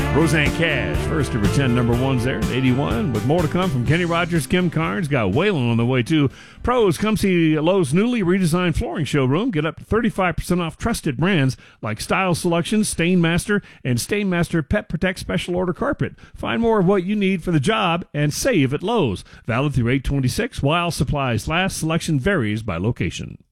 Roseanne Cash, first of her 10 number ones there, 81. With more to come from Kenny Rogers, Kim Carnes. Got Waylon on the way, too. Pros, come see Lowe's newly redesigned flooring showroom. Get up to 35% off trusted brands like Style Selection, Stainmaster, and Stainmaster Pet Protect Special Order Carpet. Find more of what you need for the job and save at Lowe's. Valid through 8/26 while supplies last. Selection varies by location.